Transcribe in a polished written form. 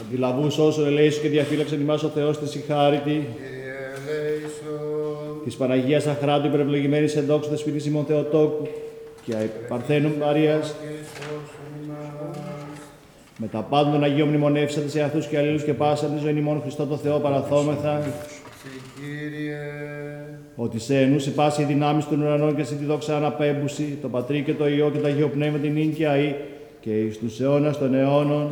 Δηλαβούς όσων ελέησον και διαφύλαξεν ημάς ο Θεός της συγχάρητη. Της Παναγίας Αχράντου υπερευλογημένης εν δόξου Δεσποινής ημών Θεοτόκου και Παρθένου Μαρίας. Με τα πάντων των Αγίων μνημονεύσατε σε αυτούς και αλλήλους και πάσαν τη ζωή ημών Χριστό το Θεό παραθόμεθα. Ότι σε ενούσι πάση οι δυνάμεις των ουρανών και σε τη δόξα αναπέμπουση, το Πατρί και το Υιό και το Αγίο Πνεύμα την ίν και αεί και εις τους αιώνας των αιώνων.